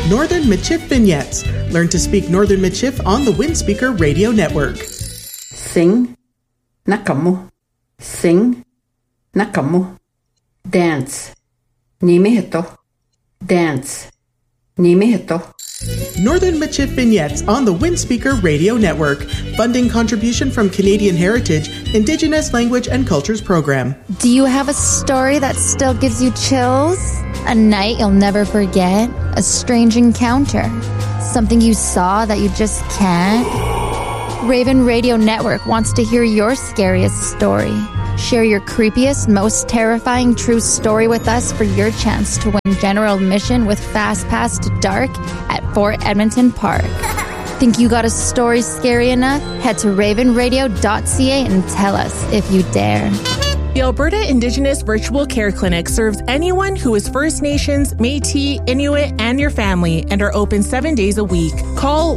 Northern Michif Vignettes. Learn to speak Northern Michif on the Windspeaker Radio Network. Sing, nakamu. Sing, nakamu. Dance, nimehito. Dance, nimehito. Northern Michif Vignettes on the Windspeaker Radio Network. Funding contribution from Canadian Heritage, Indigenous Language and Cultures Program. Do you have a story that still gives you chills? A night you'll never forget? A strange encounter? Something you saw that you just can't? Raven Radio Network wants to hear your scariest story. Share your creepiest, most terrifying true story with us for your chance to win general admission with Fast Pass to Dark at Fort Edmonton Park. Think you got a story scary enough? Head to ravenradio.ca and tell us if you dare. The Alberta Indigenous Virtual Care Clinic serves anyone who is First Nations, Métis, Inuit, and your family and are open 7 days a week. Call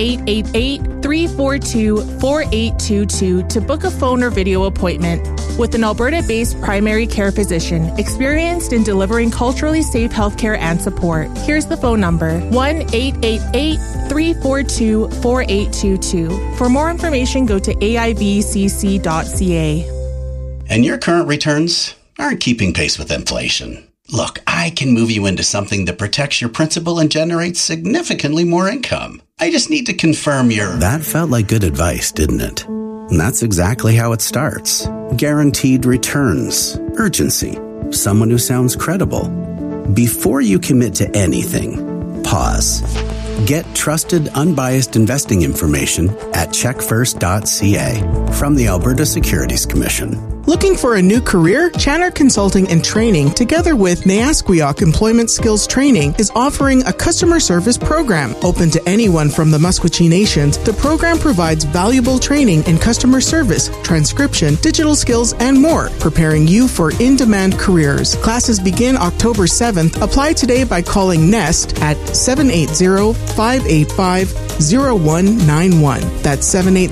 1-888-342-4822 to book a phone or video appointment with an Alberta-based primary care physician experienced in delivering culturally safe healthcare and support. Here's the phone number, 1-888-342-4822. For more information, go to aivcc.ca. And your current returns aren't keeping pace with inflation. Look, I can move you into something that protects your principal and generates significantly more income. I just need to confirm your... That felt like good advice, didn't it? And that's exactly how it starts. Guaranteed returns. Urgency. Someone who sounds credible. Before you commit to anything, pause. Get trusted, unbiased investing information at checkfirst.ca from the Alberta Securities Commission. Looking for a new career? Channer Consulting and Training, together with Neasquiok Employment Skills Training, is offering a customer service program. Open to anyone from the Musqueam Nations, the program provides valuable training in customer service, transcription, digital skills, and more, preparing you for in-demand careers. Classes begin October 7th. Apply today by calling NEST at 780-585-0191. That's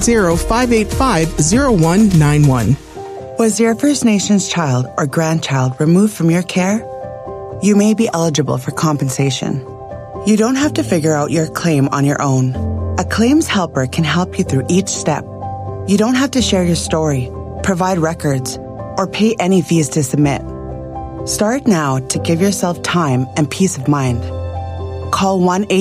780-585-0191. Was your First Nations child or grandchild removed from your care? You may be eligible for compensation. You don't have to figure out your claim on your own. A claims helper can help you through each step. You don't have to share your story, provide records, or pay any fees to submit. Start now to give yourself time and peace of mind. Call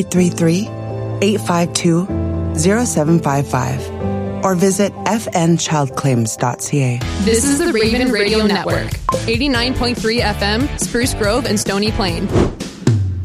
1-833-852-0755. or visit fnchildclaims.ca. This is the Raven Radio Network, 89.3 FM, Spruce Grove and Stony Plain.